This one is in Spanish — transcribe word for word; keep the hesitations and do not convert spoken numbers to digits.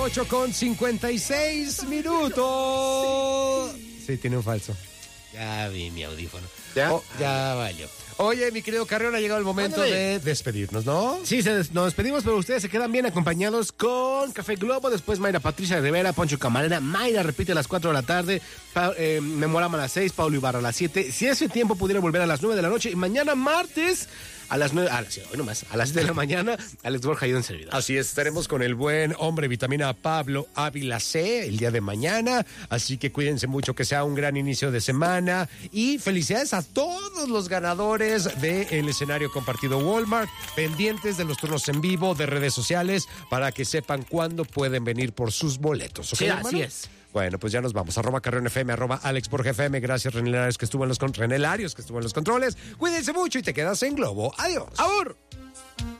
ocho con cincuenta y seis minutos. Sí. sí, tiene un falso. Ya vi mi audífono. ¿Ya? Oh, ya valió. Oye, mi querido Carrión, ha llegado el momento Ándale. de despedirnos, ¿no? Sí, se des- nos despedimos, pero ustedes se quedan bien acompañados con Café Globo. Después Mayra Patricia Rivera, Poncho Camarena. Mayra repite a las cuatro de la tarde. Pa- eh, Memorama a las seis, Paulo Ibarra a las siete. Si ese tiempo pudiera volver a las nueve de la noche. Y mañana martes a las nueve, a las, hoy nomás, a las siete de la mañana, Alex Borja y un servidor. Así es, estaremos con el buen hombre vitamina Pablo Ávila C el día de mañana. Así que cuídense mucho, que sea un gran inicio de semana. Y felicidades a todos los ganadores del escenario compartido Walmart, pendientes de los turnos en vivo de redes sociales para que sepan cuándo pueden venir por sus boletos. Sí, hermano? así es. Bueno, pues ya nos vamos. Arroba Carrión F M, arroba Alex Borja F M. Gracias, René Larios, que estuvo en los, con- René Larios, que estuvo en los controles. Cuídense mucho y te quedas en Globo. Adiós. ¡Abur!